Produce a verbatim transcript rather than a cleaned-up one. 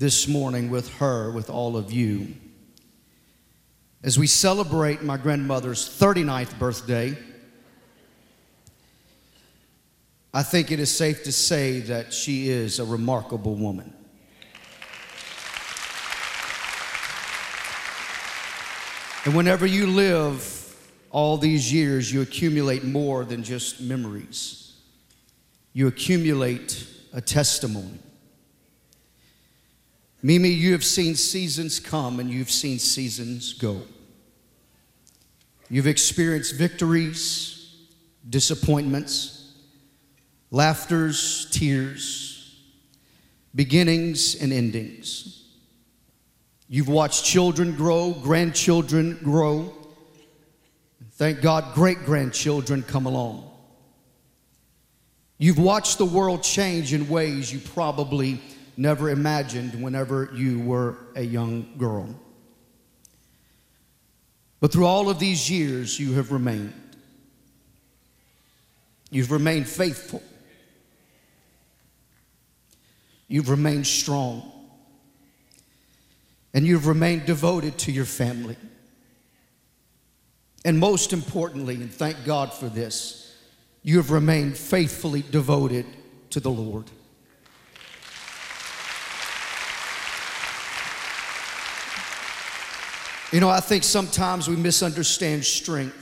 this morning with her, with all of you, as we celebrate my grandmother's thirty-ninth birthday. I think it is safe to say that she is a remarkable woman. And whenever you live all these years, you accumulate more than just memories. You accumulate a testimony. Mimi, you have seen seasons come and you've seen seasons go. You've experienced victories, disappointments, laughters, tears, beginnings and endings. You've watched children grow, grandchildren grow. Thank God, great-grandchildren come along. You've watched the world change in ways you probably never imagined whenever you were a young girl. But through all of these years, you have remained. You've remained faithful. You've remained strong. And you've remained devoted to your family. And most importantly, and thank God for this, you have remained faithfully devoted to the Lord. You know, I think sometimes we misunderstand strength.